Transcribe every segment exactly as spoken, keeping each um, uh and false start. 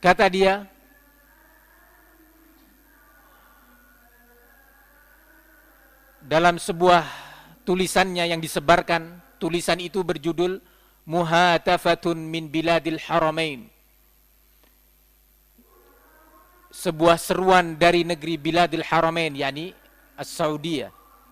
Kata dia, dalam sebuah tulisannya yang disebarkan, tulisan itu berjudul Muhatafatun min Biladil Haramain. Sebuah seruan dari negeri Biladil Haramain, yakni As-Saudiyah.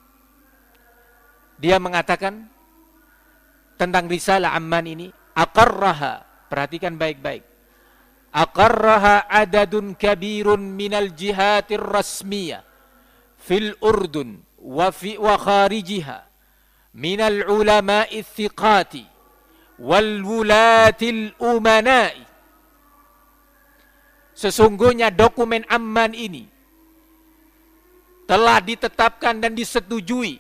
Dia mengatakan tentang risalah Amman ini, aqarraha, perhatikan baik-baik. Aqarraha adadun kabirun minal jihatir rasmiyah fil Urdun wa fi wa kharijiha minal ulama'i thiqati wal wulatil umana'i. Sesungguhnya dokumen Amman ini telah ditetapkan dan disetujui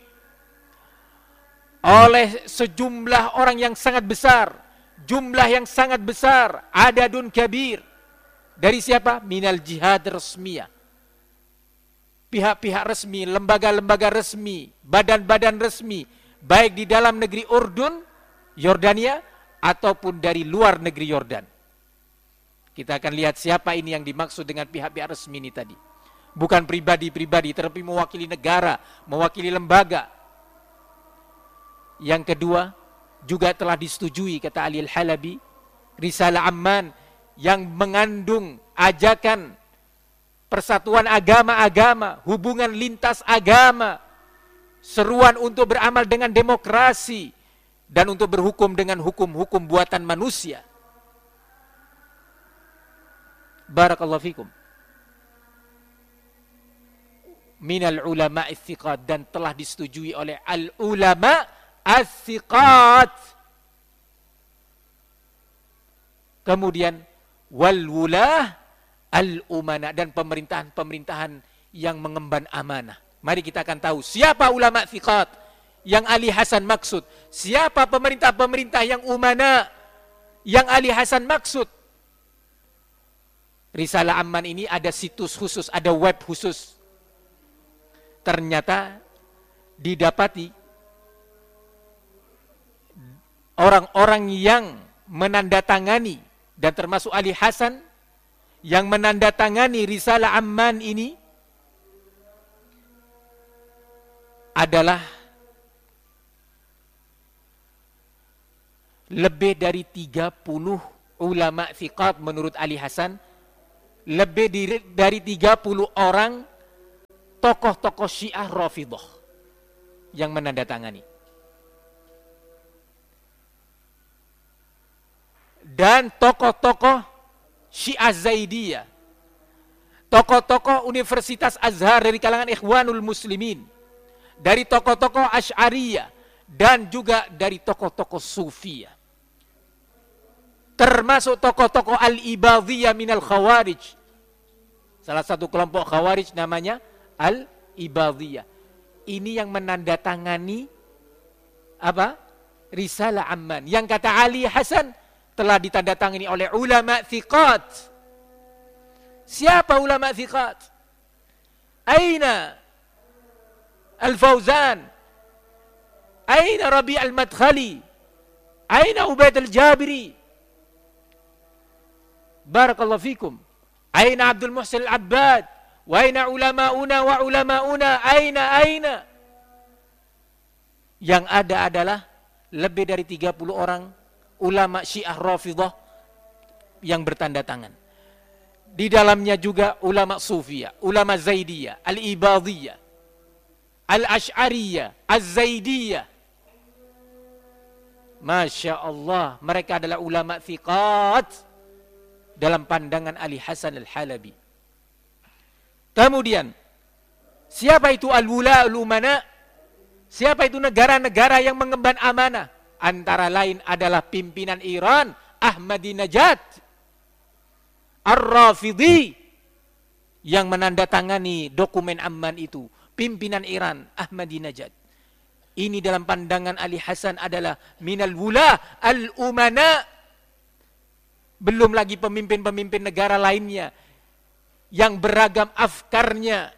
oleh sejumlah orang yang sangat besar, jumlah yang sangat besar, adadun kabir. Dari siapa? Minal jihad resmiyah. Pihak-pihak resmi, lembaga-lembaga resmi, badan-badan resmi, baik di dalam negeri Urdun, Yordania, ataupun dari luar negeri Yordan. Kita akan lihat siapa ini yang dimaksud dengan pihak-pihak resmi ini tadi. Bukan pribadi-pribadi, tetapi mewakili negara, mewakili lembaga. Yang kedua, juga telah disetujui, kata Ali Al-Halabi, Risalah Amman yang mengandung ajakan persatuan agama-agama, hubungan lintas agama, seruan untuk beramal dengan demokrasi, dan untuk berhukum dengan hukum-hukum buatan manusia. Barakallahu fikum. Minal ulama as-thiqat, dan telah disetujui oleh al-ulama as-thiqat. Kemudian wal wulah al-umana, dan pemerintahan-pemerintahan yang mengemban amanah. Mari kita akan tahu siapa ulama thiqat yang Ali Hasan maksud, siapa pemerintah-pemerintah yang umana yang Ali Hasan maksud. Risalah Amman ini ada situs khusus, ada web khusus. Ternyata didapati orang-orang yang menandatangani, dan termasuk Ali Hasan yang menandatangani Risalah Amman ini adalah lebih dari tiga puluh ulama thiqat menurut Ali Hasan. Lebih dari tiga puluh orang tokoh-tokoh Syiah Rafidhah yang menandatangani. Dan tokoh-tokoh Syiah Zaidiyah, tokoh-tokoh Universitas Azhar dari kalangan Ikhwanul Muslimin, dari tokoh-tokoh Asy'ariyah, dan juga dari tokoh-tokoh Sufiyah. Termasuk tokoh-tokoh Al-Ibadhiyah minal Khawarij. Salah satu kelompok Khawarij namanya Al-Ibadhiyah. Ini yang menandatangani apa? Risalah Amman. Yang kata Ali Hasan telah ditandatangani oleh ulama thiqat. Siapa ulama thiqat? Aina Al-Fauzan? Aina Rabi' Al-Madkhali? Aina Ubaid Al-Jabiri? Barakallahu fikum. Aina Abdul Muhsin Al-Abbad? Wa aina ulama'una wa ulama'una? Aina aina? Yang ada adalah lebih dari tiga puluh orang ulama Syiah Rafidhah yang bertanda tangan. Di dalamnya juga ulama Sufiyah, ulama Zaidiyah, Al-Ibadhiyah, Al-Asy'ariyah, Az-Zaidiyah. Masya Allah, mereka adalah ulama thiqat dalam pandangan Ali Hasan Al-Halabi. Kemudian, siapa itu al-wula al-umana? Siapa itu negara-negara yang mengemban amanah? Antara lain adalah pimpinan Iran, Ahmadinejad, Ar-Rafidhi, yang menandatangani dokumen Amman itu. Pimpinan Iran, Ahmadinejad. Ini dalam pandangan Ali Hasan adalah minal wula al-umana. Belum lagi pemimpin-pemimpin negara lainnya yang beragam afkarnya,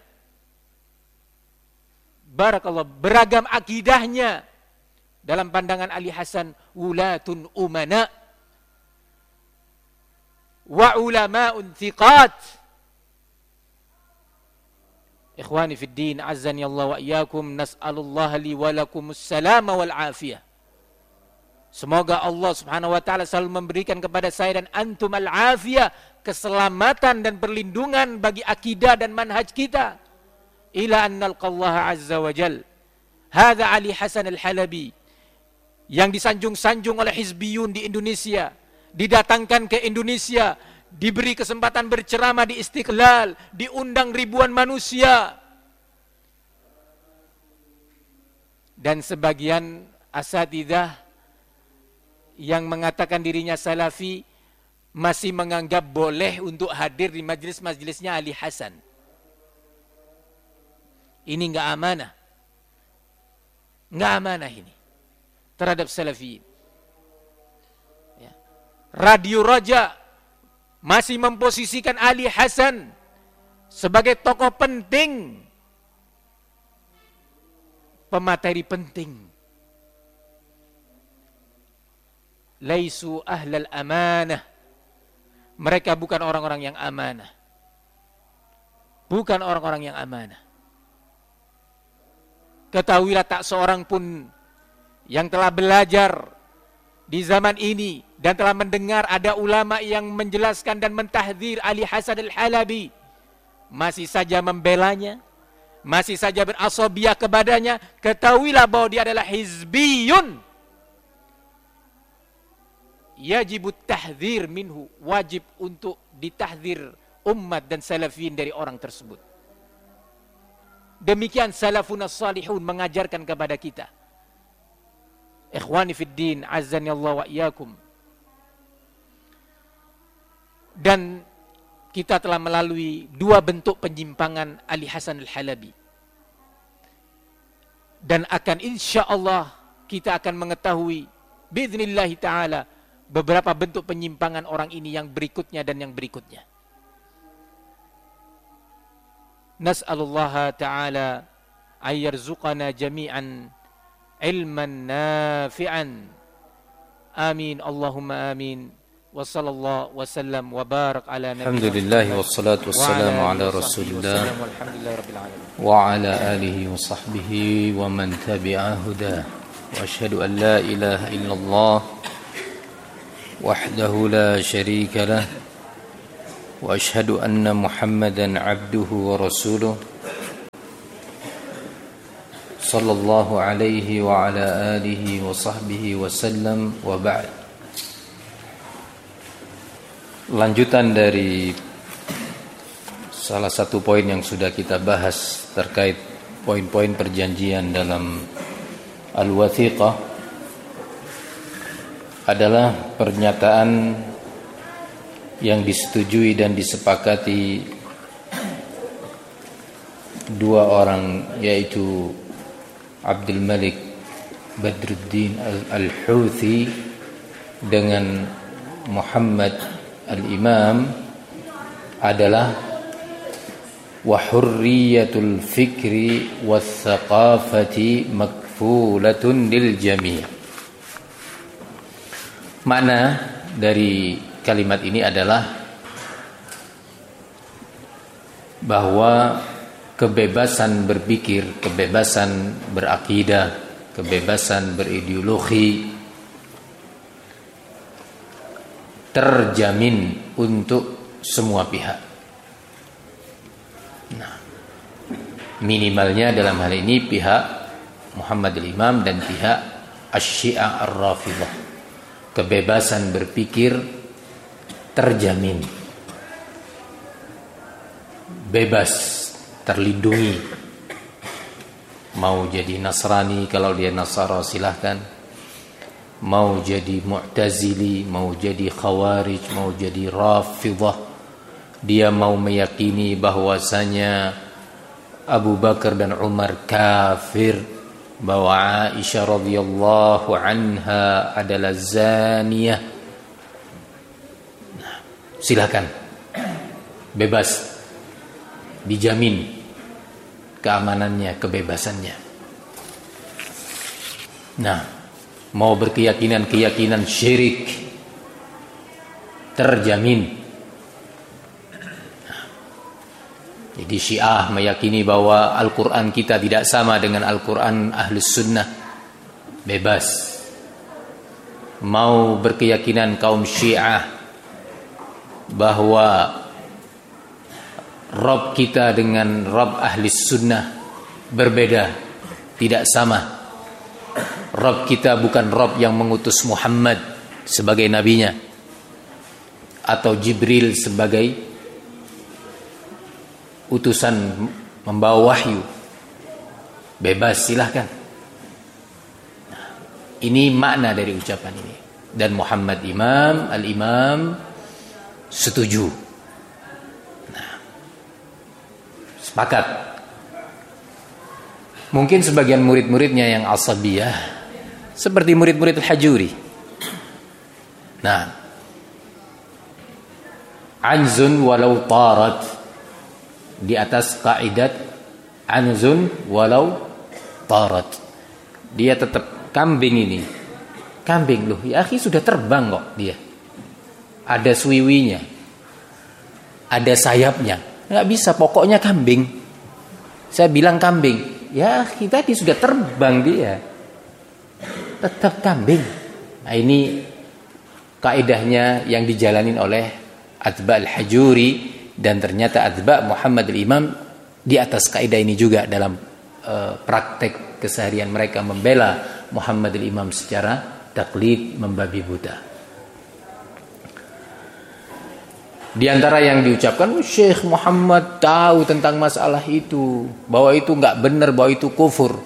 barakallah, beragam akidahnya. Dalam pandangan Ali Hasan, wulatun umana. wa ulama'un thiqat. Ikhwani fid din, azzani Allah wa iyyakum, nas'alullah li wa lakumus salama wal afiyah. Semoga Allah Subhanahu wa taala selalu memberikan kepada saya dan antum al-afiyah, keselamatan dan perlindungan bagi akidah dan manhaj kita. Ila an nalqallaha azza wa jal. Hadza Ali Hasan al-Halabi yang disanjung-sanjung oleh hizbiyun di Indonesia, didatangkan ke Indonesia, diberi kesempatan berceramah di Istiqlal, diundang ribuan manusia. Dan sebagian asatidzah yang mengatakan dirinya salafi masih menganggap boleh untuk hadir di majelis-majelisnya Ali Hasan. Ini enggak amanah. Enggak amanah ini terhadap salafiyin. Ya. Radio Raja masih memposisikan Ali Hasan sebagai tokoh penting, pemateri penting. Laisu ahlal amanah. Mereka bukan orang-orang yang amanah. Bukan orang-orang yang amanah. Ketahuilah tak seorang pun yang telah belajar di zaman ini dan telah mendengar ada ulama yang menjelaskan dan mentahdzir Ali Hasan al-Halabi masih saja membelanya, masih saja berasabiah kepadanya, ketahuilah bahwa dia adalah hizbiyun. Yajibut tahdzir minhu, wajib untuk ditahdzir umat dan salafin dari orang tersebut. Demikian salafun as-salihun mengajarkan kepada kita. Ikhwani fid din, azzani Allah wa iyyakum. Dan kita telah melalui dua bentuk penyimpangan Ali Hasan al-Halabi. Dan akan insya Allah kita akan mengetahui bi'idznillah ta'ala beberapa bentuk penyimpangan orang ini yang berikutnya dan yang berikutnya. Nas'alullaha ta'ala ayyarzuqana jami'an ilman nafi'an. Amin, Allahumma amin. Wa sallallahu wa sallam wa barak ala nabiyyina. Alhamdulillah wassalatu wassalamu ala Rasulillah wa ala alihi wa sahbihi wa man tabi'a huda. Wa asyhadu an la ilaha illallah wahdahu la syarika lah wa asyhadu anna Muhammadan abduhu wa rasuluh sallallahu alaihi wa ala alihi wa sahbihi wa sallam wa ba'd. Lanjutan dari salah satu poin yang sudah kita bahas terkait poin-poin perjanjian dalam Al-Wathiqah adalah pernyataan yang disetujui dan disepakati dua orang, yaitu Abdul Malik Badruddin Al-Houthi dengan Muhammad Al-Imam, adalah wa hurriyatul fikri was thaqafati makfulatun lil jami'. Makna dari kalimat ini adalah bahwa kebebasan berpikir, kebebasan berakidah, kebebasan berideologi terjamin untuk semua pihak. Nah, minimalnya dalam hal ini pihak Muhammad al-Imam dan pihak Asy-Syiah Ar-Rafidhah. Kebebasan berpikir terjamin, bebas, terlindungi. Mau jadi Nasrani, kalau dia Nasara silahkan. Mau jadi Mu'tazili, mau jadi Khawarij, mau jadi Rafidhah, dia mau meyakini bahwasanya Abu Bakar dan Umar kafir, bahwa Aisyah radhiyallahu anha adalah zaniyah, nah, silakan, bebas, dijamin keamanannya, kebebasannya. Nah, mau berkeyakinan keyakinan syirik, terjamin Jadi Syiah meyakini bahwa Al-Quran kita tidak sama dengan Al-Quran Ahlus Sunnah. Bebas. Mau berkeyakinan kaum Syiah bahwa Rabb kita dengan Rabb Ahlus Sunnah berbeda, tidak sama. Rabb kita bukan Rabb yang mengutus Muhammad sebagai nabinya atau Jibril sebagai utusan membawa wahyu. Bebas, silahkan. Nah, ini makna dari ucapan ini. Dan Muhammad Imam, Al-Imam setuju. Nah, sepakat. Mungkin sebagian murid-muridnya yang asabiyah, seperti murid-murid Al-Hajuri. Nah, anzun walau tarat, di atas kaidat anzun walau tarat, dia tetap kambing ini. Kambing loh, ya akhi, sudah terbang kok dia. Ada suwiwinya, ada sayapnya. Nggak bisa, pokoknya kambing. Saya bilang kambing, ya akhi, tadi sudah terbang dia. Tetap kambing. Nah, ini kaidahnya yang dijalanin oleh atba al-Hajuri, dan ternyata atba Muhammad al-Imam di atas kaidah ini juga dalam uh, praktek keseharian mereka membela Muhammad al-Imam secara taklid, membabi buta. Di antara yang diucapkan, Syekh Muhammad tahu tentang masalah itu, bahwa itu enggak benar, bahwa itu kufur.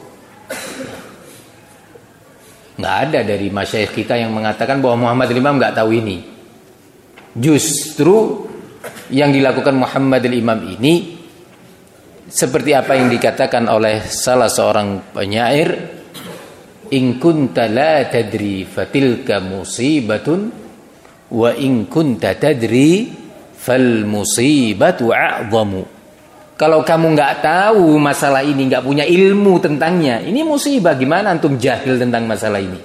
Enggak ada dari masyayikh kita yang mengatakan bahwa Muhammad al-Imam enggak tahu ini. Justru yang dilakukan Muhammad al-Imam ini seperti apa yang dikatakan oleh salah seorang penyair, in kunta la tadri fatilka musibatun wa in kunta tadri fal musibatu a'zamu. Kalau kamu nggak tahu masalah ini, nggak punya ilmu tentangnya, ini musibah. Gimana antum jahil tentang masalah ini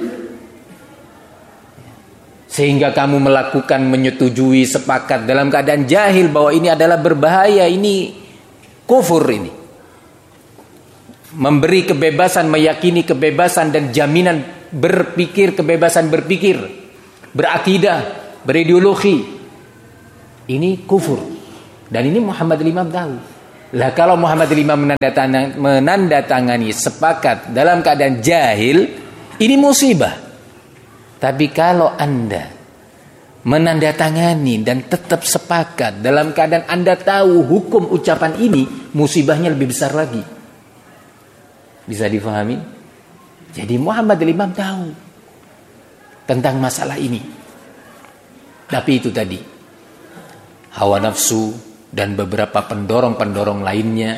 sehingga kamu melakukan, menyetujui, sepakat dalam keadaan jahil bahwa ini adalah berbahaya, ini kufur. Ini memberi kebebasan, meyakini kebebasan dan jaminan berpikir, kebebasan berpikir, berakidah, berideologi, ini kufur. Dan ini Muhammad al-Imam tahu. Lah kalau Muhammad al-Imam menandatangani, menandatangani sepakat dalam keadaan jahil, ini musibah. Tapi kalau Anda menandatangani dan tetap sepakat dalam keadaan Anda tahu hukum ucapan ini, musibahnya lebih besar lagi. Bisa difahami? Jadi Muhammad al-Imam tahu tentang masalah ini. Tapi itu tadi, hawa nafsu dan beberapa pendorong-pendorong lainnya,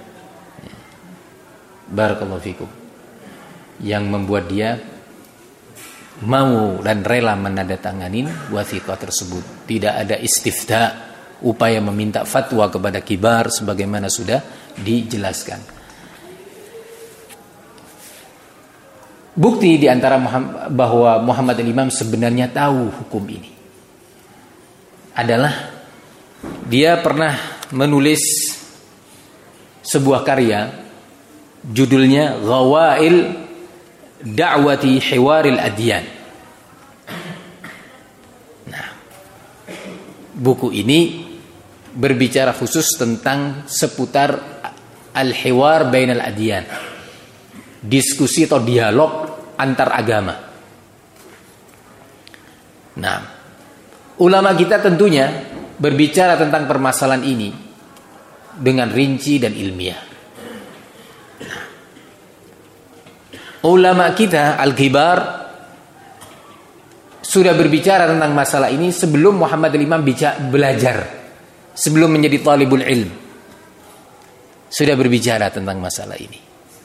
barakallahu fikum, yang membuat dia mau dan rela menandatangani wasiqah tersebut. Tidak ada istifta, upaya meminta fatwa kepada kibar sebagaimana sudah dijelaskan. Bukti diantara Muhammad, bahwa Muhammad al-Imam sebenarnya tahu hukum ini adalah dia pernah menulis sebuah karya judulnya Ghawail Da'wati Hiwaril Adyan. Nah, buku ini berbicara khusus tentang seputar al-hiwar bainal adyan, diskusi atau dialog antar agama. Nah, ulama kita tentunya berbicara tentang permasalahan ini dengan rinci dan ilmiah. Ulama kita al-kibar sudah berbicara tentang masalah ini sebelum Muhammad al-Imam bicara, belajar, sebelum menjadi talibul ilm, sudah berbicara tentang masalah ini.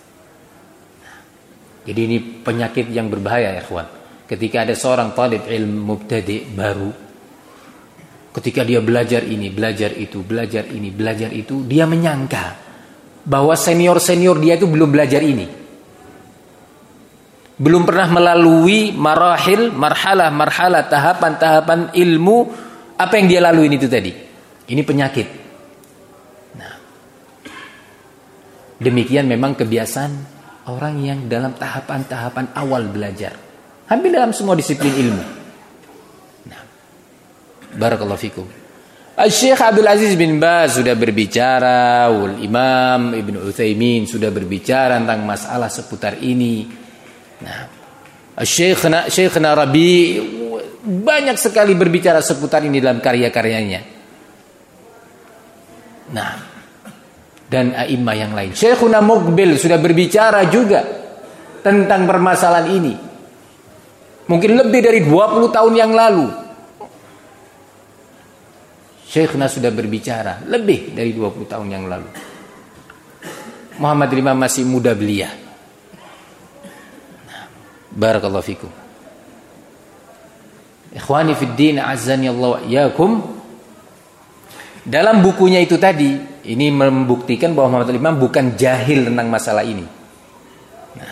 Jadi ini penyakit yang berbahaya ya ikhwan. Ketika ada seorang talib ilm mubtadi baru, ketika dia belajar ini, belajar itu, belajar ini, belajar itu, dia menyangka bahwa senior-senior dia itu belum belajar ini, belum pernah melalui marahil, marhalah, marhalah, tahapan-tahapan ilmu apa yang dia lalui itu tadi. Ini penyakit. Nah, Demikian memang kebiasaan orang yang dalam tahapan-tahapan awal belajar. Hampir dalam semua disiplin ilmu. Nah, barakallahu fikum. Syekh Abdul Aziz bin Baz sudah berbicara, wal Imam Ibnu Utsaimin sudah berbicara tentang masalah seputar ini. Nah, Syekhna Syekhna Rabi banyak sekali berbicara seputar ini dalam karya-karyanya. Nah, dan a'immah yang lain. Syekhuna Muqbil sudah berbicara juga tentang permasalahan ini. Mungkin lebih dari dua puluh tahun yang lalu. Syekhna sudah berbicara lebih dari dua puluh tahun yang lalu. Muhammad Imam masih muda belia. Nah, barakallahu fikum. Ikhwani fid din, azzani Allah wa iyyakum. Dalam bukunya itu tadi, ini membuktikan bahwa Muhammad Imam bukan jahil tentang masalah ini. Nah,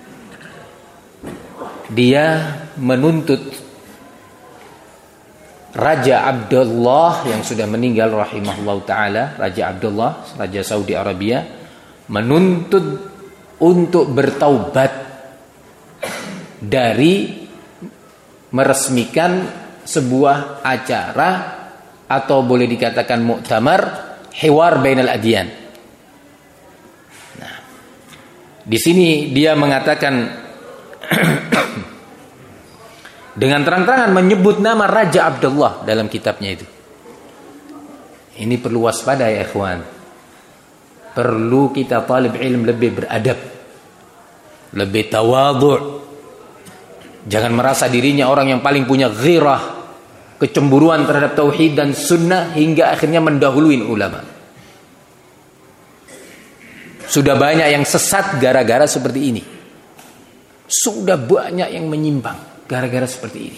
dia menuntut Raja Abdullah yang sudah meninggal rahimahullah ta'ala, Raja Abdullah, Raja Saudi Arabia, menuntut untuk bertaubat dari meresmikan sebuah acara atau boleh dikatakan muktamar hiwar bainal adyan. Nah, di sini dia mengatakan dengan terang-terangan menyebut nama Raja Abdullah dalam kitabnya itu. Ini perlu waspada ya ikhwan. Perlu kita talib ilm lebih beradab, lebih tawadhu'. Jangan merasa dirinya orang yang paling punya ghirah, kecemburuan terhadap tauhid dan sunnah hingga akhirnya mendahului ulama. Sudah banyak yang sesat gara-gara seperti ini. Sudah banyak yang menyimpang gara-gara seperti ini.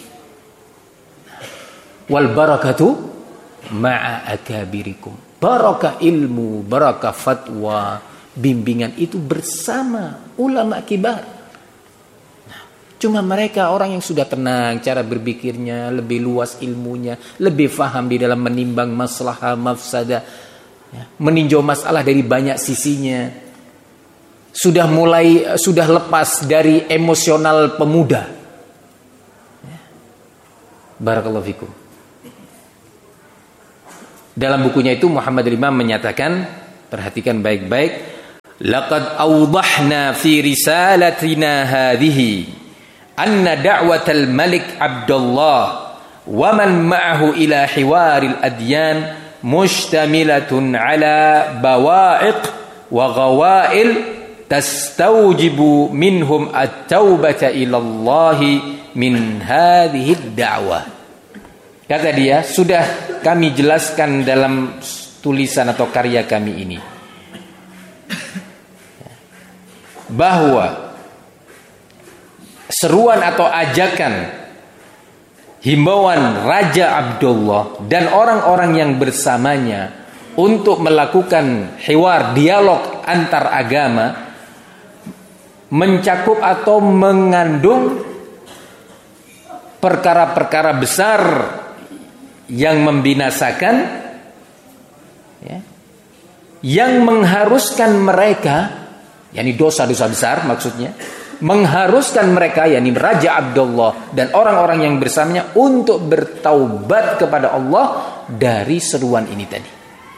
Wal barakatu ma'a akabirikum. Barakah ilmu, barakah fatwa, bimbingan itu bersama ulama kibar. Nah, cuma mereka orang yang sudah tenang cara berpikirnya, lebih luas ilmunya, lebih faham di dalam menimbang maslahah mafsadah, ya, meninjau masalah dari banyak sisinya. Sudah mulai sudah lepas dari emosional pemuda. Barakallahu fikum. Dalam bukunya itu Muhammad Imam menyatakan, perhatikan baik-baik, laqad awdahna fi risalatina hadhihi anna da'watal malik Abdullah wa man ma'ahu ila hiwaril adyan mushtamilatun ala bawa'iq wa ghawail tastawjibu minhum at-taubata ila Allah min hadhihi da'wah. Kata dia, sudah kami jelaskan dalam tulisan atau karya kami ini bahwa seruan atau ajakan himbauan Raja Abdullah dan orang-orang yang bersamanya untuk melakukan hiwar, dialog antar agama mencakup atau mengandung perkara-perkara besar yang membinasakan, ya, yang mengharuskan mereka, yakni dosa-dosa besar maksudnya, mengharuskan mereka, yakni Raja Abdullah dan orang-orang yang bersamanya untuk bertaubat kepada Allah dari seruan ini tadi.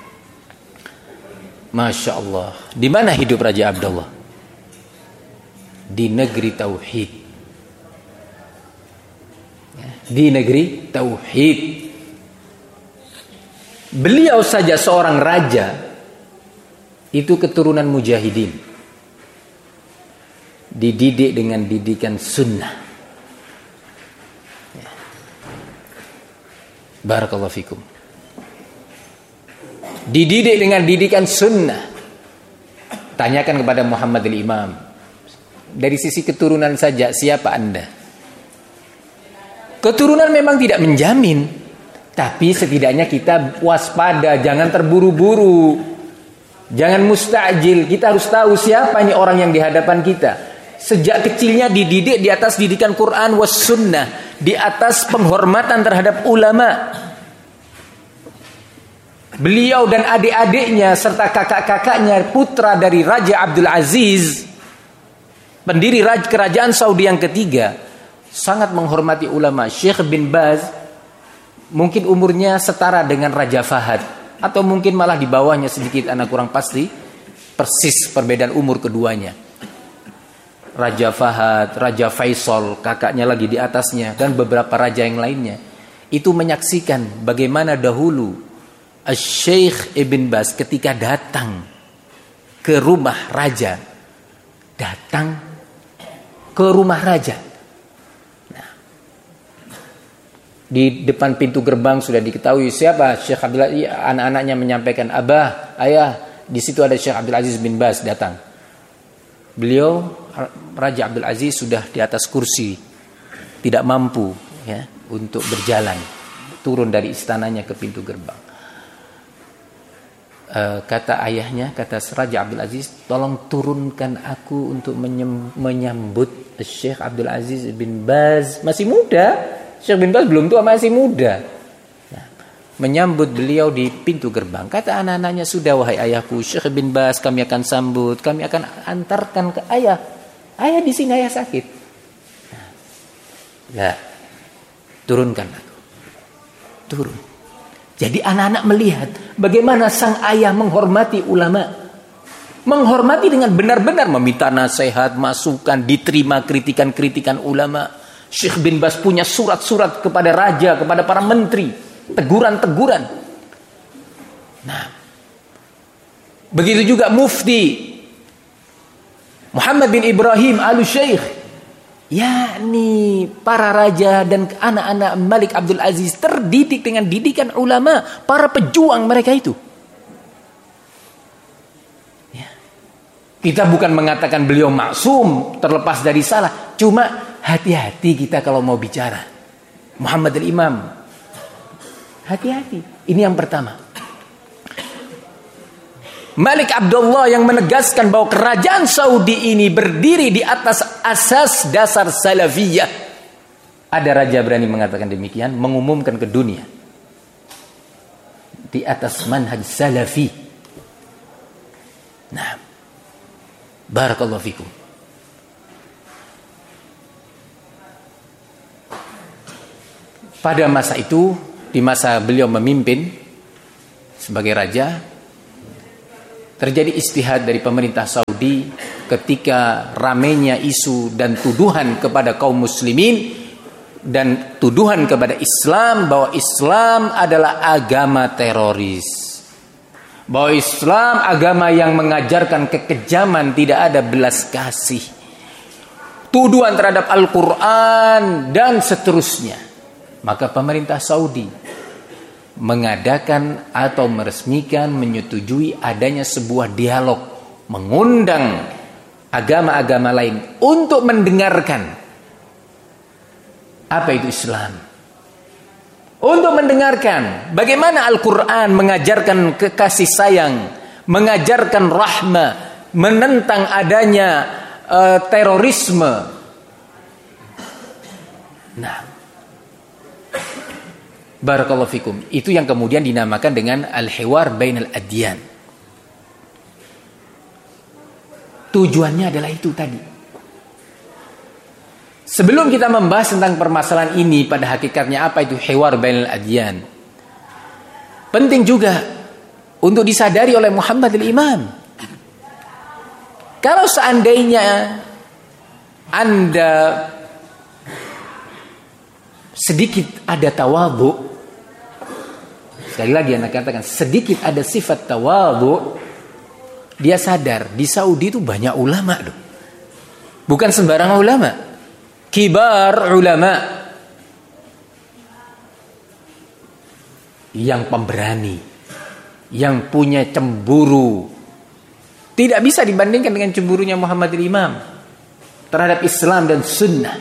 Masya Allah. Di mana hidup Raja Abdullah? Di negeri tauhid. Di negeri tauhid. Beliau saja seorang raja itu keturunan mujahidin, dididik dengan didikan sunnah. Barakallahu fikum. Dididik dengan didikan sunnah. Tanyakan kepada Muhammad al-Imam, dari sisi keturunan saja siapa anda? Keturunan memang tidak menjamin, tapi setidaknya kita waspada, jangan terburu-buru, jangan mustajil. Kita harus tahu siapa ini orang yang di hadapan kita. Sejak kecilnya dididik di atas didikan Quran was sunnah, di atas penghormatan terhadap ulama. beliau dan adik-adiknya serta kakak-kakaknya putra dari Raja Abdul Aziz, pendiri kerajaan Saudi yang ketiga, sangat menghormati ulama. Syekh bin Baz mungkin umurnya setara dengan Raja Fahad, atau mungkin malah di bawahnya sedikit, anak kurang pasti persis perbedaan umur keduanya. Raja Fahad, Raja Faisal, kakaknya lagi di atasnya, dan beberapa raja yang lainnya, itu menyaksikan bagaimana dahulu Syekh Ibn Baz ketika datang ke rumah raja, datang ke rumah raja. Nah, di depan pintu gerbang sudah diketahui siapa Syekh Abdul Aziz. Anak-anaknya menyampaikan, abah, ayah, di situ ada Syekh Abdul Aziz bin Baz datang. Beliau, Raja Abdul Aziz, sudah di atas kursi, tidak mampu ya untuk berjalan, turun dari istananya ke pintu gerbang. Uh, kata ayahnya, kata Raja Abdul Aziz, tolong turunkan aku untuk menyem, menyambut Syekh Abdul Aziz bin Baz. Masih muda, Syekh bin Baz belum tua, masih muda. Nah, menyambut beliau di pintu gerbang. Kata anak-anaknya, sudah wahai ayahku, Syekh bin Baz kami akan sambut, kami akan antarkan ke ayah. Ayah di sini, ayah sakit. Nah, ya, turunkan aku. Turun. Jadi anak-anak melihat bagaimana sang ayah menghormati ulama. Menghormati dengan benar-benar meminta nasihat, masukan, diterima kritikan-kritikan ulama. Syekh bin Baz punya surat-surat kepada raja, kepada para menteri, teguran-teguran. Nah, begitu juga mufti Muhammad bin Ibrahim Al-Syeikh, yakni para raja dan anak-anak Malik Abdul Aziz terdidik dengan didikan ulama, para pejuang mereka itu. Ya. Kita bukan mengatakan beliau maksum, terlepas dari salah. Cuma hati-hati kita kalau mau bicara. Muhammad al-Imam, hati-hati. Ini yang pertama. Malik Abdullah yang menegaskan bahwa kerajaan Saudi ini berdiri di atas asas dasar salafiyah. Ada raja berani mengatakan demikian, mengumumkan ke dunia. Di atas manhaj salafi. Nah, barakallahu fikum. Pada masa itu, di masa beliau memimpin sebagai raja, terjadi istihad dari pemerintah Saudi ketika ramainya isu dan tuduhan kepada kaum muslimin dan tuduhan kepada Islam bahwa Islam adalah agama teroris. Bahwa Islam agama yang mengajarkan kekejaman, tidak ada belas kasih. Tuduhan terhadap Al-Quran dan seterusnya. Maka pemerintah Saudi mengadakan atau meresmikan, menyetujui adanya sebuah dialog, mengundang agama-agama lain untuk mendengarkan apa itu Islam, untuk mendengarkan bagaimana Al-Quran mengajarkan kekasih sayang, mengajarkan rahmah, menentang adanya uh, terorisme. Nah, barakallahu fikum. Itu yang kemudian dinamakan dengan al-hiwar bainal adyan. Tujuannya adalah itu tadi. Sebelum kita membahas tentang permasalahan ini, pada hakikatnya apa itu hiwar bainal adyan, penting juga untuk disadari oleh Muhammad al-Imam. Kalau seandainya Anda sedikit ada tawadhu, sekali lagi anak katakan sedikit ada sifat tawadhu, dia sadar di Saudi itu banyak ulama loh. Bukan sembarang ulama, kibar ulama yang pemberani, yang punya cemburu. Tidak bisa dibandingkan dengan cemburunya Muhammad al-Imam terhadap Islam dan sunnah.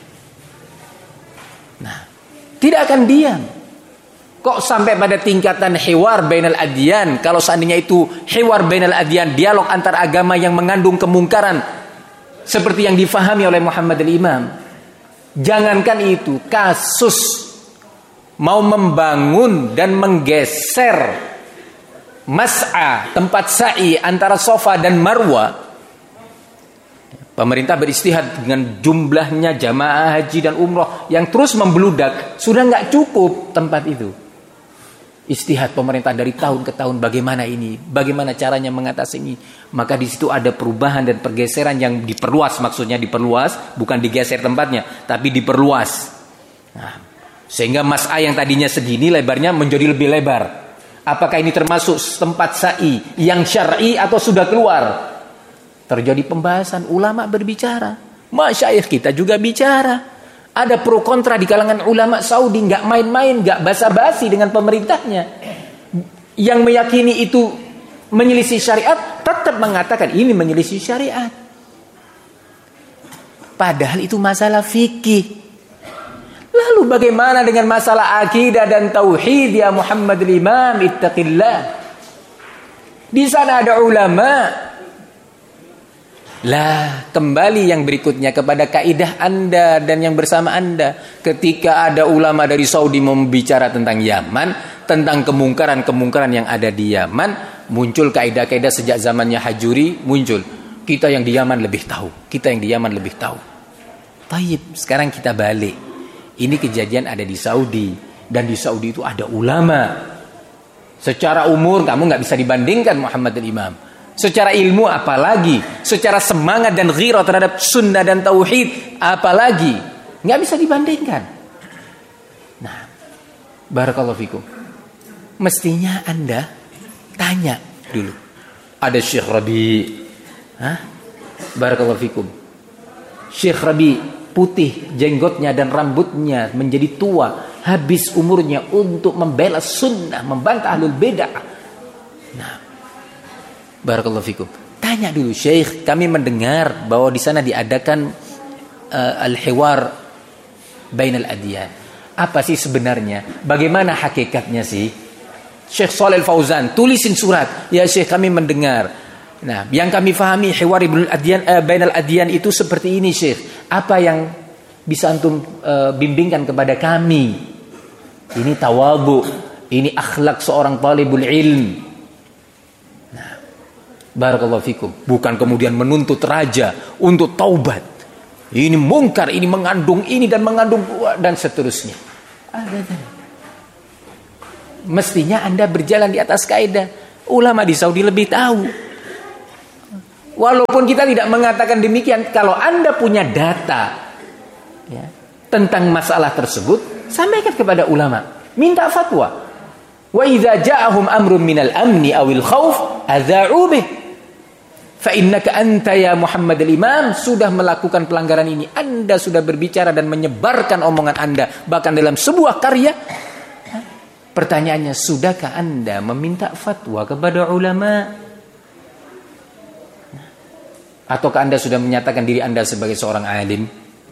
Nah, tidak akan diam. Kok sampai pada tingkatan hiwar bainal adyan? Kalau seandainya itu hiwar bainal adyan, dialog antar agama yang mengandung kemungkaran seperti yang difahami oleh Muhammad al-Imam, jangankan itu, kasus mau membangun dan menggeser mas'a, tempat sa'i antara Safa dan Marwa, pemerintah beristihad dengan jumlahnya jamaah haji dan umroh yang terus membludak, sudah nggak cukup tempat itu. Istihad pemerintah dari tahun ke tahun, bagaimana ini, bagaimana caranya mengatasi ini. Maka di situ ada perubahan dan pergeseran yang diperluas, maksudnya diperluas, bukan digeser tempatnya, tapi diperluas. Nah, sehingga mas'a yang tadinya segini lebarnya menjadi lebih lebar. Apakah ini termasuk tempat sa'i yang syar'i atau sudah keluar? Terjadi pembahasan, ulama berbicara, masyayikh kita juga bicara. Ada pro kontra di kalangan ulama Saudi, nggak main-main, nggak basa-basi dengan pemerintahnya. Yang meyakini itu menyelisih syariat, tetap mengatakan ini menyelisih syariat. Padahal itu masalah fikih. Lalu bagaimana dengan masalah akidah dan tauhid ya Muhammad al-Imam, ittaqillah. Di sana ada ulama. Lah, kembali yang berikutnya kepada kaidah Anda dan yang bersama Anda. Ketika ada ulama dari Saudi membicara tentang Yaman, tentang kemungkaran-kemungkaran yang ada di Yaman, muncul kaidah-kaidah sejak zamannya Hajuri, muncul. Kita yang di Yaman lebih tahu, kita yang di Yaman lebih tahu. Taib, sekarang kita balik. Ini kejadian ada di Saudi, dan di Saudi itu ada ulama. Secara umur kamu nggak bisa dibandingkan Muhammad al-Imam. Secara ilmu apalagi, secara semangat dan ghirah terhadap sunnah dan tauhid apalagi, nggak bisa dibandingkan. Nah, barakallahu fikum. Mestinya Anda tanya dulu. Ada Syekh Rabi, hah? Barakallahu fikum. Syekh Rabi putih jenggotnya dan rambutnya menjadi tua, habis umurnya untuk membela sunnah, membantah ahlul bidah. Nah, barakallahu fikum. Tanya dulu, Syekh, kami mendengar bahwa di sana diadakan uh, al-hiwar bainal adyan. Apa sih sebenarnya? Bagaimana hakikatnya sih? Syekh Shalih Al-Fauzan tulisin surat. Ya Syekh, kami mendengar. Nah, yang kami fahami hiwar ibnul adyan uh, bainal adyan itu seperti ini, Syekh. Apa yang bisa antum uh, bimbingkan kepada kami? Ini tawadhu, ini akhlak seorang talibul ilm. Barakallahu fikum. Bukan kemudian menuntut raja untuk taubat. Ini mungkar, ini mengandung ini dan mengandung dan seterusnya. Mestinya Anda berjalan di atas kaidah. Ulama di Saudi lebih tahu. Walaupun kita tidak mengatakan demikian, kalau Anda punya data ya, tentang masalah tersebut, sampaikan kepada ulama. Minta fatwa. Wa idza ja'ahum amrun minal amni awil khauf adza'u bih. Fa innaka anta ya Muhammad al-Imam sudah melakukan pelanggaran ini. Anda sudah berbicara dan menyebarkan omongan Anda bahkan dalam sebuah karya. Pertanyaannya, sudahkah Anda meminta fatwa kepada ulama? Ataukah Anda sudah menyatakan diri Anda sebagai seorang alim?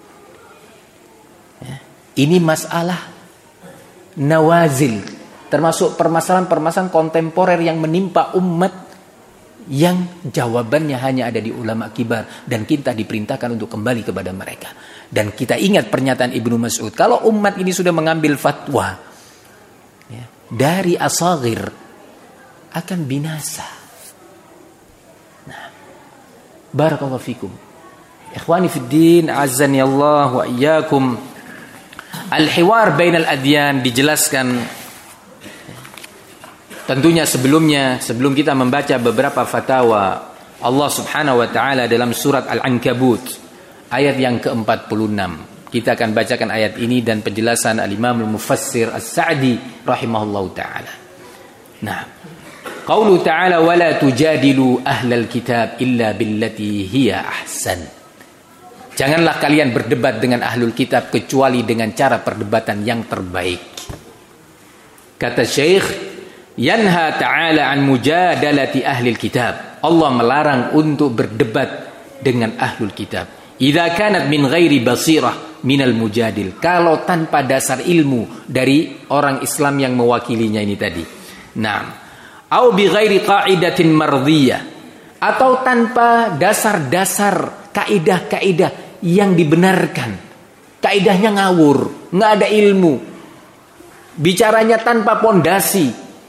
Ini masalah nawazil, termasuk permasalahan-permasalahan kontemporer yang menimpa umat, yang jawabannya hanya ada di ulama kibar, dan kita diperintahkan untuk kembali kepada mereka. Dan kita ingat pernyataan Ibnu Mas'ud, kalau umat ini sudah mengambil fatwa ya, dari asagir akan binasa. Nah, barakallahu fikum. Ikhwani fid din, azzani Allah wa iyyakum. Al-hiwar bainal adyan dijelaskan. Tentunya sebelumnya, sebelum kita membaca beberapa fatwa Allah Subhanahu wa taala dalam surat Al-Ankabut ayat yang ke empat puluh enam. Kita akan bacakan ayat ini dan penjelasan Al-Imam Al-Mufassir As-Sa'di rahimahullahu taala. Nah, qaulu ta'ala wa la tujadilu ahlal kitab illa billati hiya ahsan. Janganlah kalian berdebat dengan ahlul kitab kecuali dengan cara perdebatan yang terbaik. Kata Syekh, yanha ta'ala an mujadalati ahlil kitab. Allah melarang untuk berdebat dengan ahlul kitab. Idza kanat min ghairi basirah minal mujadil. Kalau tanpa dasar ilmu dari orang Islam yang mewakilinya ini tadi. Naam. Au bi ghairi qa'idatin mardhiyah. Atau tanpa dasar-dasar kaidah-kaidah yang dibenarkan. Kaidahnya ngawur, enggak ada ilmu. Bicaranya tanpa pondasi.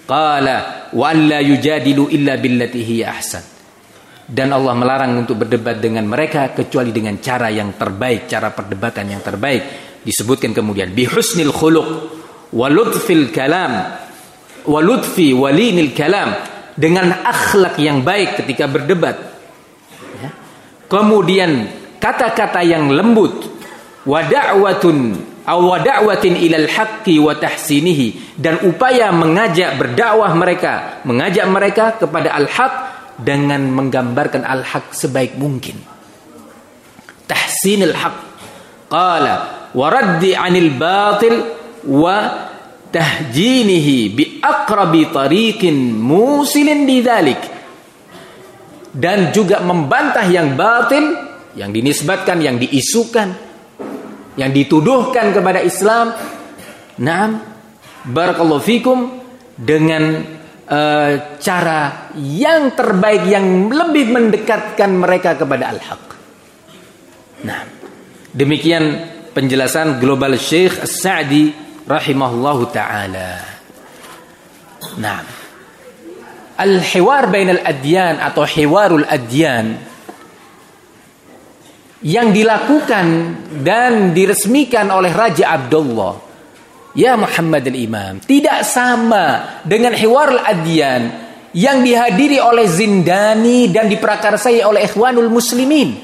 Qala wa an la yujadilu illa billati hiya ahsan. Dan Allah melarang untuk berdebat dengan mereka kecuali dengan cara yang terbaik, cara perdebatan yang terbaik. Disebutkan kemudian bi husnil khuluq wa lutfil kalam wa lutfi walinil kalam, dengan akhlak yang baik ketika berdebat. Ya. Kemudian kata-kata yang lembut, wa da'watun aw wa da'watin ilal haqqi wa tahsinihi, dan upaya mengajak berdakwah mereka, mengajak mereka kepada al-haq dengan menggambarkan al-haq sebaik mungkin. Tahsinil haq. Qala wa raddi 'anil batil wa tahjinihi bi aqrabi tariqin musilin lidzalik, dan juga membantah yang batil, yang dinisbatkan, yang diisukan, yang dituduhkan kepada Islam. Naam, barakallahu fikum, dengan uh, cara yang terbaik yang lebih mendekatkan mereka kepada al-haq. Nah, demikian penjelasan global Syekh As-Sa'di rahimahullahu ta'ala. Nah, al-hiwar bainal adyan atau hiwarul adyan yang dilakukan dan diresmikan oleh Raja Abdullah ya Muhammad al-Imam tidak sama dengan hiwarul adyan yang dihadiri oleh Zindani dan diprakarsai oleh Ikhwanul Muslimin.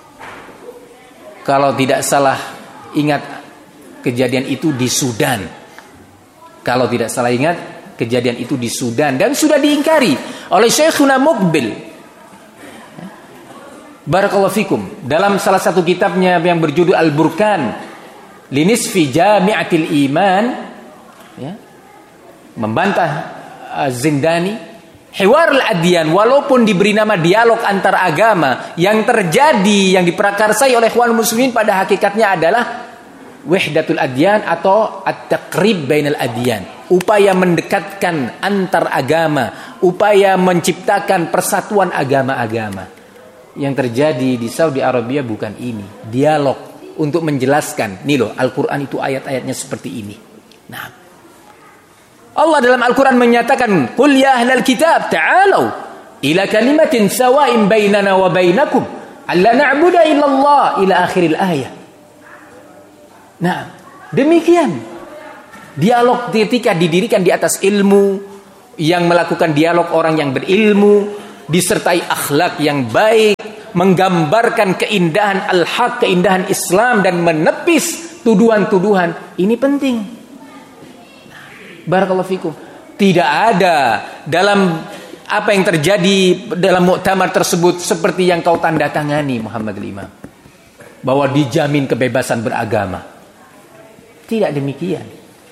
Kalau tidak salah ingat, kejadian itu di Sudan. Kalau tidak salah ingat, kejadian itu di Sudan dan sudah diingkari oleh Syekhuna Muqbil barakallahu fikum dalam salah satu kitabnya yang berjudul Al-Burkan Linisfi Jami'atil Iman, ya, membantah uh, Zindani. Hiwarul adyan walaupun diberi nama dialog antar agama, yang terjadi, yang diprakarsai oleh ikhwan muslimin pada hakikatnya adalah wahdatul adyan atau at-taqrib bainal adyan, upaya mendekatkan antar agama, upaya menciptakan persatuan agama-agama. Yang terjadi di Saudi Arabia bukan ini, dialog untuk menjelaskan, nih loh Al-Quran itu ayat-ayatnya seperti ini. Nah, Allah dalam Al-Quran menyatakan, qul ya ahlal kitab ta'alau ila kalimatin sawa'in bainana wa bainakum alla na'budu illallah ila akhiril ayat. Nah, demikian dialog ketika didirikan di atas ilmu, yang melakukan dialog orang yang berilmu disertai akhlak yang baik, menggambarkan keindahan al-haq, keindahan Islam, dan menepis tuduhan-tuduhan. Ini penting. Barakallahu fikum. Tidak ada dalam apa yang terjadi dalam muktamar tersebut seperti yang kau tanda tangani Muhammad al-Imam, bahwa dijamin kebebasan beragama. Tidak demikian.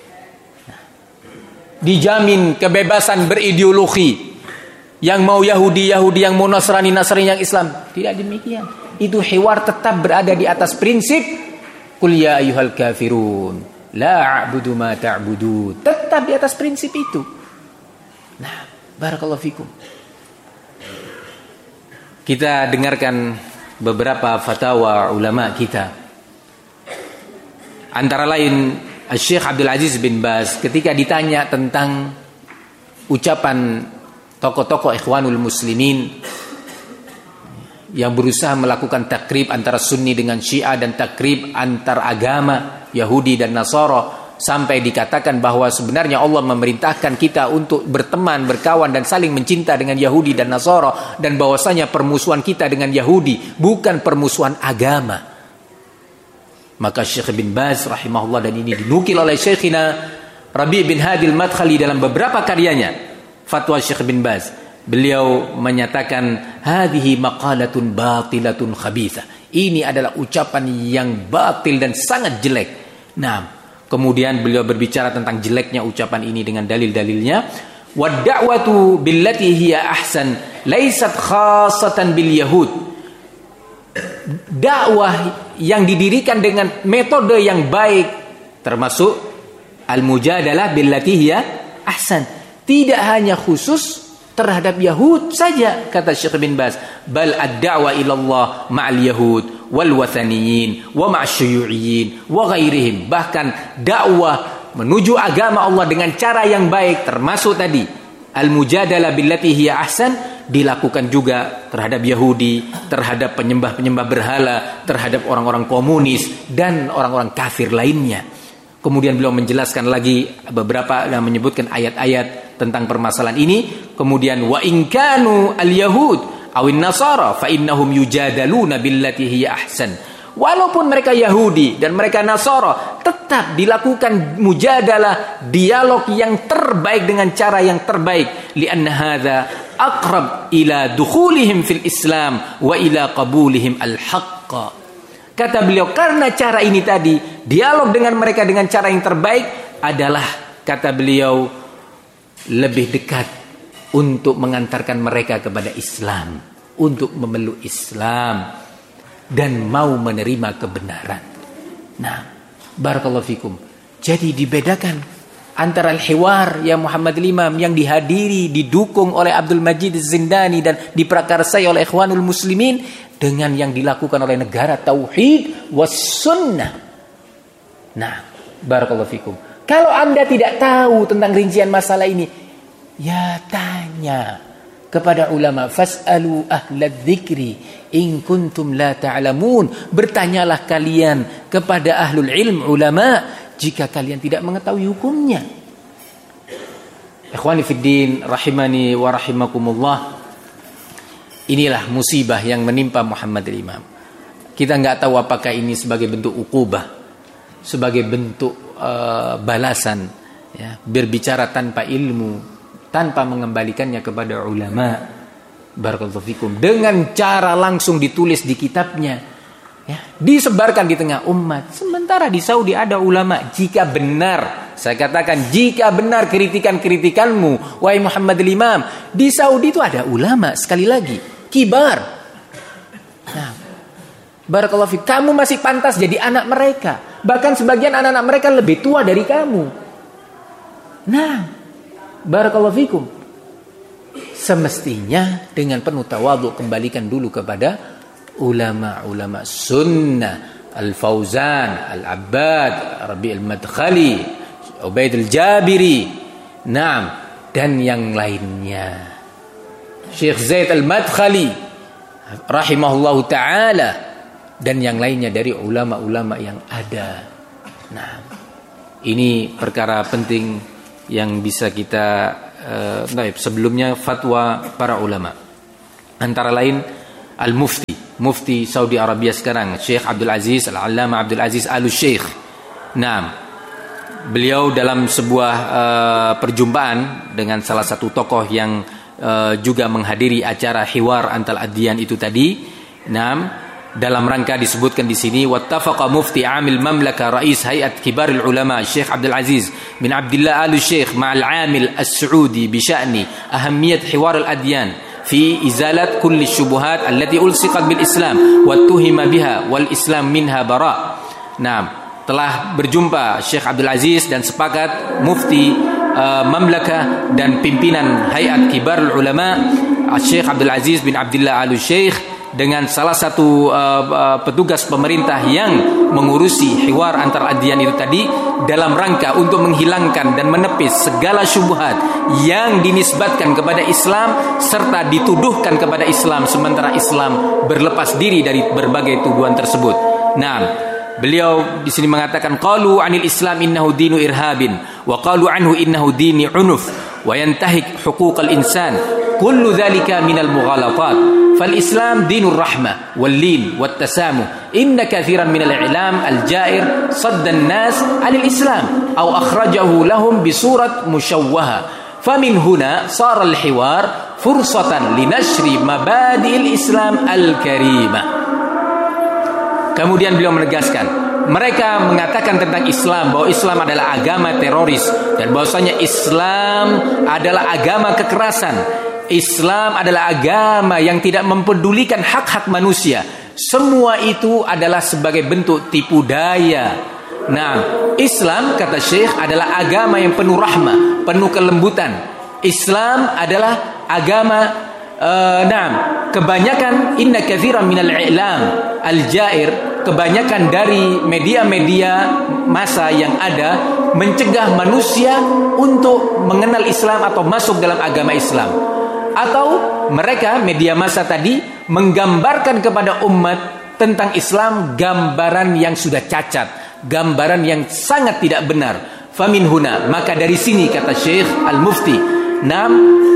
Dijamin kebebasan berideologi. Yang mau Yahudi, Yahudi, yang mau Nasrani, Nasrani, yang Islam. Tidak demikian. Itu hiwar tetap berada di atas prinsip qul ya ayyuhal kafirun la a'budu ma ta'budun. Tetap di atas prinsip itu. Nah, barakallahu fikum. Kita dengarkan beberapa fatwa ulama kita. Antara lain Syekh Abdul Aziz bin Baz ketika ditanya tentang ucapan tokoh-tokoh Ikhwanul Muslimin yang berusaha melakukan takrib antara Sunni dengan Syiah dan takrib antar agama Yahudi dan Nasara, sampai dikatakan bahwa sebenarnya Allah memerintahkan kita untuk berteman, berkawan dan saling mencinta dengan Yahudi dan Nasara, dan bahwasanya permusuhan kita dengan Yahudi bukan permusuhan agama. Maka Syekh bin Baz rahimahullah, dan ini dinukil oleh Syekhina Rabi' bin Hadi al-Madkhali dalam beberapa karyanya, fatwa Syekh bin Baz, beliau menyatakan hadhihi maqalatun batilatun khabithah. Ini adalah ucapan yang batil dan sangat jelek. Nah, kemudian beliau berbicara tentang jeleknya ucapan ini dengan dalil-dalilnya. Wad da'watu billati hiya ahsan laysat khassatan bil yahud. Dakwah yang didirikan dengan metode yang baik, termasuk al-mujadalah billati hiya ahsan, tidak hanya khusus terhadap Yahud saja, kata Syekh bin Baz, bal ad-da'wa ila Allah ma'al Yahud wal wathaniyin wa ma'asyuyu'iyyin wa ghairihim. Bahkan dakwah menuju agama Allah dengan cara yang baik, termasuk tadi Al-mujadalah billati hiya ahsan dilakukan juga terhadap Yahudi, terhadap penyembah-penyembah berhala, terhadap orang-orang komunis dan orang-orang kafir lainnya. Kemudian beliau menjelaskan lagi beberapa dan menyebutkan ayat-ayat tentang permasalahan ini. Kemudian wa in kanu al-yahud awin nasara fa innahum yujadaluna billati hiya ahsan. Walaupun mereka Yahudi dan mereka Nasara, tetap dilakukan mujadalah, dialog yang terbaik dengan cara yang terbaik. Lianna hadza aqrab ila dukhulihim fil Islam wa ila qabulihim al-haqq. Kata beliau, karena cara ini tadi, dialog dengan mereka dengan cara yang terbaik adalah, kata beliau, lebih dekat untuk mengantarkan mereka kepada Islam, untuk memeluk Islam dan mau menerima kebenaran. Nah, barakallahu fikum. Jadi dibedakan antara al-hiwar ya Muhammad Imam yang dihadiri, didukung oleh Abdul Majid Az-Zindani dan diprakarsai oleh Ikhwanul Muslimin dengan yang dilakukan oleh negara tauhid was sunnah. Nah, barakallahu fikum. Kalau Anda tidak tahu tentang rincian masalah ini, ya tanya kepada ulama, fas'alu ahlad dzikri in kuntum la ta'lamun. Bertanyalah kalian kepada ahlul ilm, ulama, jika kalian tidak mengetahui hukumnya. Ikhwani fiddin rahimani wa rahimakumullah. Inilah musibah yang menimpa Muhammad Imam. Kita enggak tahu apakah ini sebagai bentuk uqubah, sebagai bentuk uh, balasan, ya, berbicara tanpa ilmu, tanpa mengembalikannya kepada ulama. Barakallahu fikum. Dengan cara langsung ditulis di kitabnya, ya, disebarkan di tengah umat. Sementara di Saudi ada ulama. Jika benar, saya katakan, jika benar kritikan-kritikanmu, wahai Muhammad Imam, di Saudi itu ada ulama, sekali lagi, kibar. Nah, barakallahu fikum. Kamu masih pantas jadi anak mereka. Bahkan sebagian anak-anak mereka lebih tua dari kamu. Nah, barakallahu fikum. Semestinya dengan penuh tawadhu kembalikan dulu kepada ulama-ulama sunnah, Al-Fauzan, Al-Abbad, Rabi' Al-Madkhali, Ubaid Al-Jabiri, naam, dan yang lainnya. Syekh Zaid Al-Madkhali rahimahullahu ta'ala dan yang lainnya dari ulama-ulama yang ada. Nah, ini perkara penting yang bisa kita Uh, sebelumnya fatwa para ulama, antara lain Al-Mufti Mufti Saudi Arabia sekarang, Syekh Abdul Aziz Al-Allama Abdul Aziz Al-Syekh. Nah, beliau dalam sebuah uh, perjumpaan dengan salah satu tokoh yang uh, juga menghadiri acara hiwar antal adyan itu tadi. Nah, dalam rangka disebutkan di sini, wattafaqa mufti amil mamlaka rais hayat kibarul ulama Syekh Abdul Aziz bin Abdullah Al-Syekh ma'al amil as-Saudi bi sya'ni ahammiyat hiwar al-adyan fi izalat kulli syubuhat allati ulsiqat bil Islam wa tuhima biha wal Islam minha bara. Nah, telah berjumpa Syekh Abdul Aziz dan sepakat mufti uh, mamlaka dan pimpinan hayat kibarul ulama Syekh Abdul Aziz bin Abdullah Al-Syekh dengan salah satu uh, uh, petugas pemerintah yang mengurusi hiwar antar adyan itu tadi dalam rangka untuk menghilangkan dan menepis segala syubhat yang dinisbatkan kepada Islam serta dituduhkan kepada Islam sementara Islam berlepas diri dari berbagai tuduhan tersebut. Nah, beliau di sini mengatakan qalu anil Islam innahu dinu irhabin wa qalu anhu innahu dini unuf wa yantahik huquqal insan kullu dzalika minal mughalatat. فالإسلام دين الرحمة واللين والتسامح إن كثيرا من الإعلام الجائر صد الناس عن الإسلام أو أخرجه لهم بصورة مشوهة فمن هنا صار الحوار فرصة لنشر مبادئ الإسلام الكريمة. Kemudian beliau menegaskan, mereka mengatakan tentang Islam bahwa Islam adalah agama teroris dan bahwasanya Islam adalah agama kekerasan. Islam adalah agama yang tidak mempedulikan hak-hak manusia. Semua itu adalah sebagai bentuk tipu daya. Nah, Islam, kata Syekh, adalah agama yang penuh rahmah, penuh kelembutan. Islam adalah agama uh, nah, kebanyakan inna katsiran minal i'lam al-ja'ir kebanyakan dari media-media massa yang ada mencegah manusia untuk mengenal Islam atau masuk dalam agama Islam. Atau mereka media massa tadi menggambarkan kepada umat tentang Islam gambaran yang sudah cacat, gambaran yang sangat tidak benar. Famin huna, maka dari sini kata Syekh Al-Mufti, nam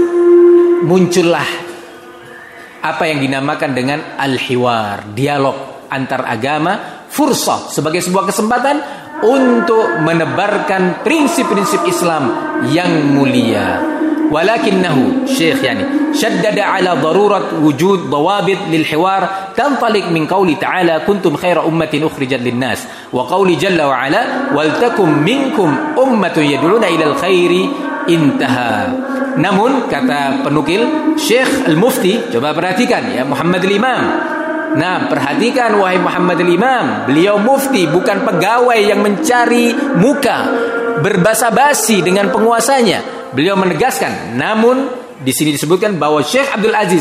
muncullah apa yang dinamakan dengan al-hiwar, dialog antar agama, fursah sebagai sebuah kesempatan untuk menebarkan prinsip-prinsip Islam yang mulia. Walakinnahu Syekh yani syaddada ala darurat wujud dawabit lil hiwar tantaliq min qauli ta'ala kuntum khaira ummatin ukhrijat lin nas wa qauli jalla wa ala wal takum minkum ummatun yad'una ilal khairi intaha. Namun kata penukil Syekh Al-Mufti, coba perhatikan ya Muhammad Al-Imam. Nah, perhatikan wahai Muhammad Al-Imam, beliau mufti bukan pegawai yang mencari muka, berbasa-basi dengan penguasanya. Beliau menegaskan, namun di sini disebutkan bahwa Syekh Abdul Aziz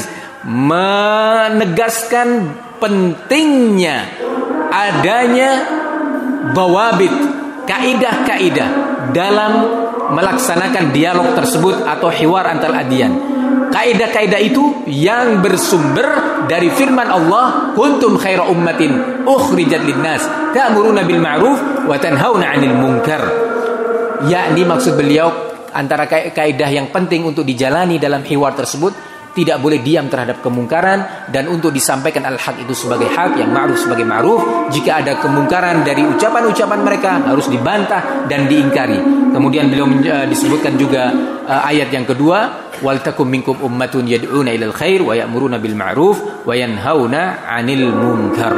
menegaskan pentingnya adanya dawabit, kaidah-kaidah dalam melaksanakan dialog tersebut atau hiwar antar adyan. Kaidah-kaidah itu yang bersumber dari firman Allah, kuntum khaira ummatin ukhrijat linnas ta'muruna bil ma'ruf wa tanhauna 'anil munkar. Yakni maksud beliau antara kaidah yang penting untuk dijalani dalam hiwar tersebut, tidak boleh diam terhadap kemungkaran, dan untuk disampaikan al-haq itu sebagai hak, yang ma'ruf sebagai ma'ruf. Jika ada kemungkaran dari ucapan-ucapan mereka harus dibantah dan diingkari. Kemudian beliau uh, disebutkan juga uh, ayat yang kedua, wal takum minkum ummatun yad'una ilal khair wa ya'muruna bil ma'ruf wa yanhauna 'anil munkar.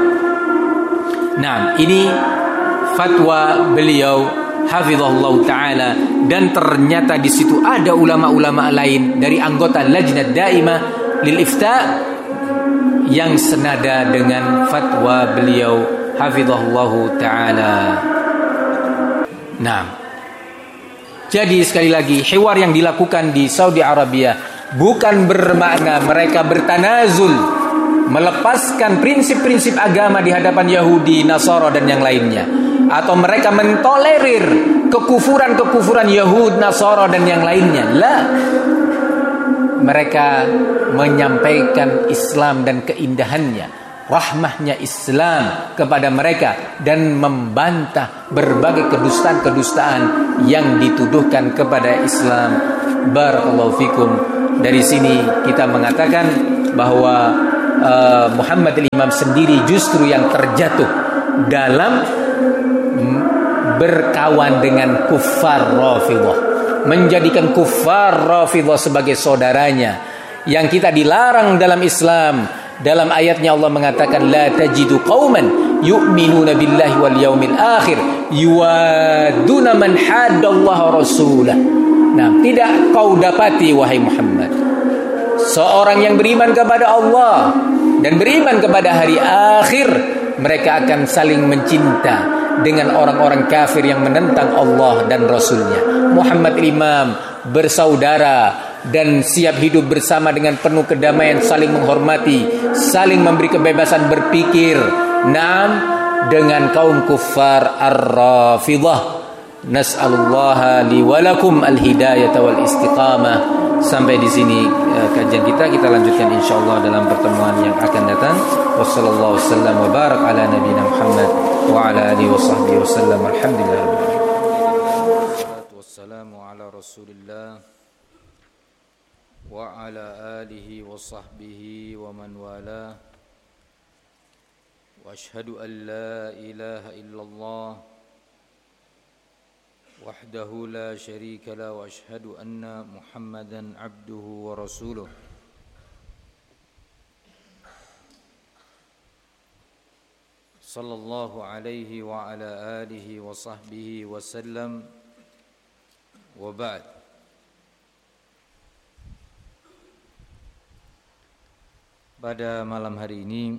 Nah, ini fatwa beliau hafizahullah ta'ala, dan ternyata di situ ada ulama-ulama lain dari anggota Lajnah Daimah lil Ifta yang senada dengan fatwa beliau hafizahullah ta'ala. Nah, jadi sekali lagi hiwar yang dilakukan di Saudi Arabia bukan bermakna mereka bertanazul, melepaskan prinsip-prinsip agama di hadapan Yahudi, Nasara dan yang lainnya, atau mereka mentolerir kekufuran-kekufuran Yahud, Nasara dan yang lainnya. La, mereka menyampaikan Islam dan keindahannya, rahmahnya Islam kepada mereka, dan membantah berbagai kedustaan-kedustaan yang dituduhkan kepada Islam. Barakallahu fikum. Dari sini kita mengatakan bahwa uh, Muhammad Al-Imam sendiri justru yang terjatuh dalam berkawan dengan kuffar Rafidhah, menjadikan kuffar Rafidhah sebagai saudaranya, yang kita dilarang dalam Islam. Dalam ayatnya Allah mengatakan, la tajidu qauman yu'minuna billahi wal yaumil akhir yuwaduna man haddallaha rasulah. Nah, tidak kau dapati wahai Muhammad seorang yang beriman kepada Allah dan beriman kepada hari akhir, mereka akan saling mencinta dengan orang-orang kafir yang menentang Allah dan Rasulnya. Muhammad Imam bersaudara dan siap hidup bersama dengan penuh kedamaian, saling menghormati, saling memberi kebebasan berpikir. Naam, dengan kaum kuffar ar-Rafidhah. Nas'alullaha li wa lakum al-hidayata wal istiqamah. Sampai di sini uh, kajian kita, kita lanjutkan insyaallah dalam pertemuan yang akan datang. Wassallallahu wasallam wa barak ala nabiyina Muhammad wa ala alihi wa sahbihi wasallam. Alhamdulillah. Wassalamu ala Rasulillah wa ala alihi wa sahbihi wa man wala. Wa asyhadu an la ilaha illallah wahdahu la syarika la wa asyhadu anna Muhammadan abduhu wa rasuluh. Sallallahu alaihi wa ala alihi wa sahbihi wa sallam. Wa ba'd. Pada malam hari ini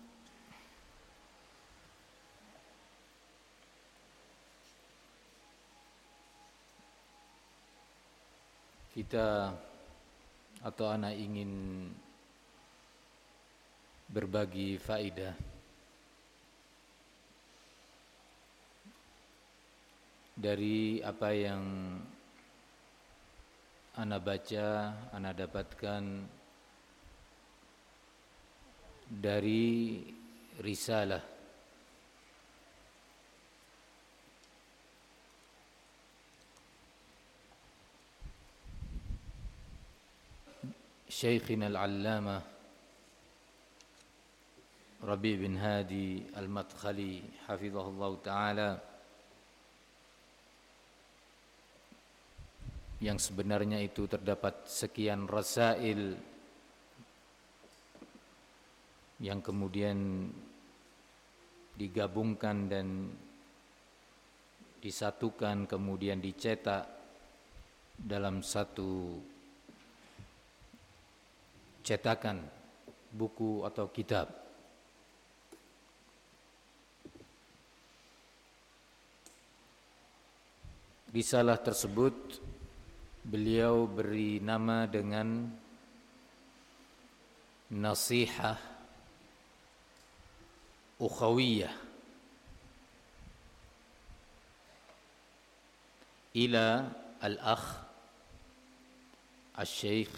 kita atau anak ingin berbagi faedah dari apa yang ana baca, ana dapatkan dari risalah Syekhina al-Allamah Rabi' bin Hadi al-Madkhali hafizahullah ta'ala, yang sebenarnya itu terdapat sekian rasail yang kemudian digabungkan dan disatukan, kemudian dicetak dalam satu cetakan buku atau kitab. Risalah tersebut beliau beri nama dengan Nasihah Ukhawiyah ila al-akh al-Syekh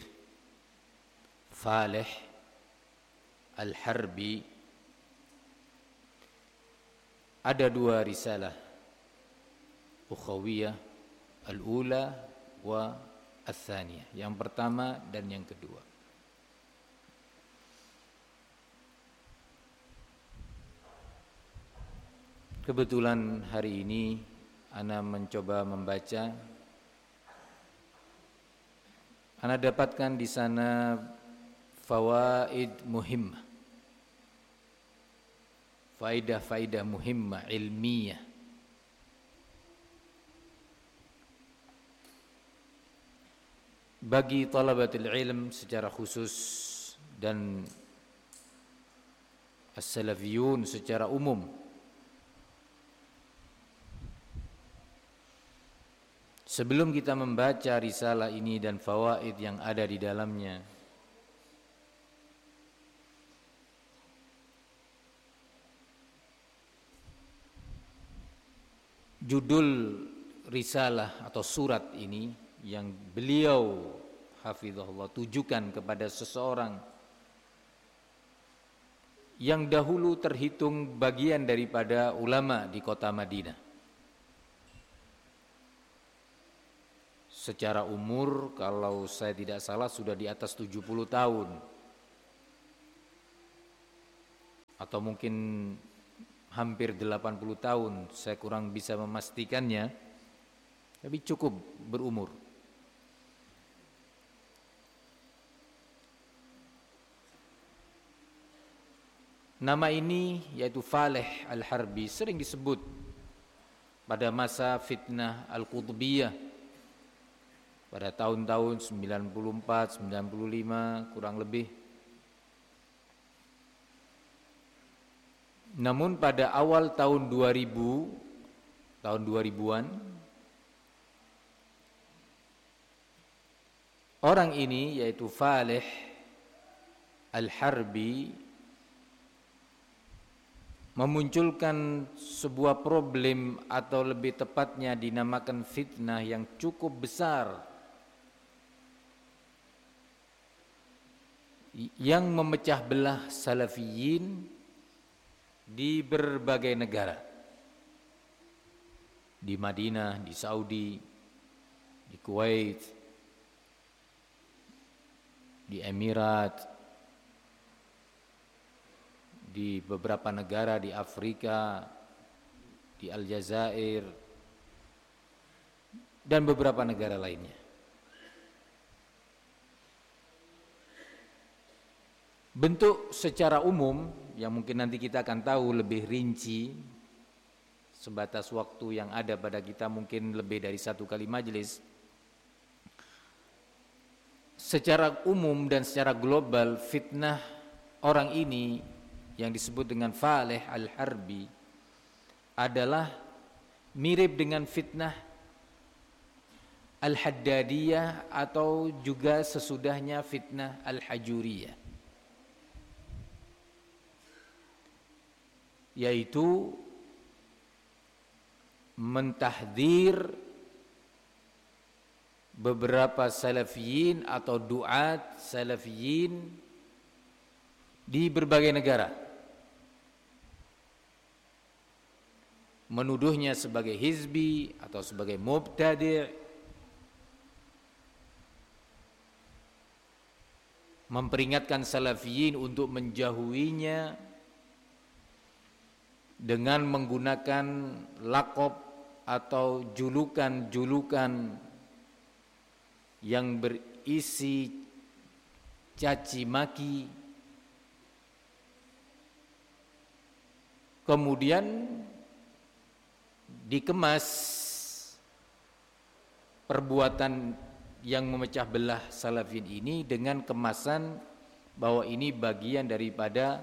Falih Al-Harbi. Ada dua risalah Ukhawiyah, al-ula wa ats-tsaniyah, yang pertama dan yang kedua. Kebetulan hari ini ana mencoba membaca, ana dapatkan di sana fawaid muhimmah, faidah-faidah muhimmah ilmiah bagi talabatul ilm secara khusus dan as-salafiyun secara umum. Sebelum kita membaca risalah ini dan fawaid yang ada di dalamnya, judul risalah atau surat ini yang beliau hafizahullah tujukan kepada seseorang yang dahulu terhitung bagian daripada ulama di kota Madinah. Secara umur kalau saya tidak salah sudah di atas tujuh puluh tahun, atau mungkin hampir delapan puluh tahun, saya kurang bisa memastikannya, tapi cukup berumur. Nama ini yaitu Falih Al-Harbi sering disebut pada masa fitnah Al-Qutbiyah pada tahun-tahun sembilan puluh empat, sembilan puluh lima kurang lebih. Namun pada awal tahun dua ribu, tahun dua ribuan, orang ini yaitu Falih Al-Harbi memunculkan sebuah problem, atau lebih tepatnya dinamakan fitnah yang cukup besar yang memecah belah salafiyin di berbagai negara, di Madinah, di Saudi, di Kuwait, di Emirat, di beberapa negara di Afrika, di Aljazair, dan beberapa negara lainnya. Bentuk secara umum yang mungkin nanti kita akan tahu lebih rinci, sebatas waktu yang ada pada kita mungkin lebih dari satu kali majelis. Secara umum dan secara global, fitnah orang ini yang disebut dengan Falih Al-Harbi adalah mirip dengan fitnah Al-Haddadiyah atau juga sesudahnya fitnah Al-Hajuriyah, yaitu mentahdzir beberapa salafiyin atau duat salafiyin di berbagai negara, menuduhnya sebagai hizbi atau sebagai mubtadi', memperingatkan salafiyin untuk menjauhinya dengan menggunakan laqab atau julukan-julukan yang berisi caci maki. Kemudian dikemas perbuatan yang memecah belah salafin ini dengan kemasan bahwa ini bagian daripada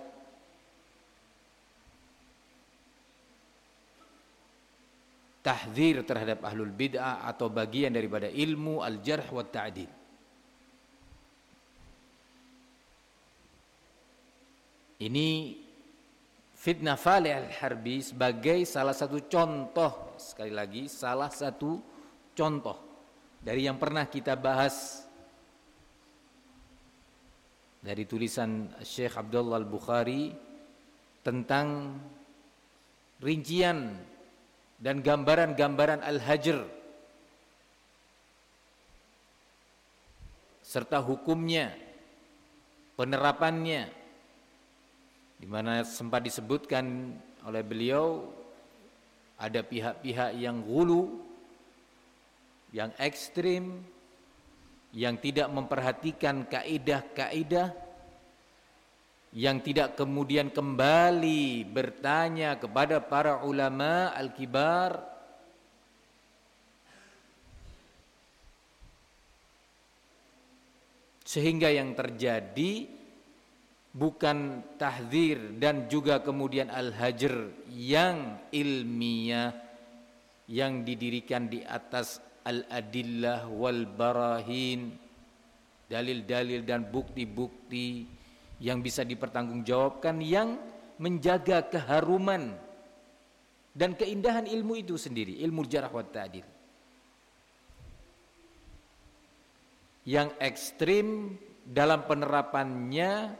tahdzir terhadap ahlul bid'ah atau bagian daripada ilmu al-jarh wa ta'dil. Ini fitnah Falih al-Harbi sebagai salah satu contoh, sekali lagi salah satu contoh dari yang pernah kita bahas dari tulisan Syekh Abdullah Al-Bukhari tentang rincian dan gambaran-gambaran al-hajr serta hukumnya, penerapannya, di mana sempat disebutkan oleh beliau ada pihak-pihak yang ghulu, yang ekstrim, yang tidak memperhatikan kaidah-kaidah, yang tidak kemudian kembali bertanya kepada para ulama al-kibar, sehingga yang terjadi bukan tahdzir dan juga kemudian al-hajr yang ilmiah yang didirikan di atas al-adillah wal barahin, dalil-dalil dan bukti-bukti yang bisa dipertanggungjawabkan, yang menjaga keharuman dan keindahan ilmu itu sendiri, ilmu jarh wa ta'dil. Yang ekstrim dalam penerapannya,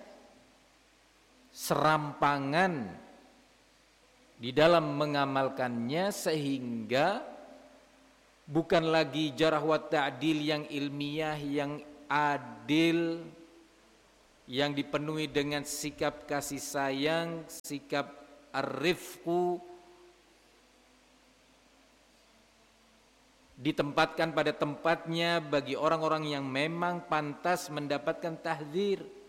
serampangan di dalam mengamalkannya, sehingga bukan lagi jarh wa ta'dil yang ilmiah, yang adil, yang dipenuhi dengan sikap kasih sayang, sikap ar-rifqu, ditempatkan pada tempatnya bagi orang-orang yang memang pantas mendapatkan tahdzir.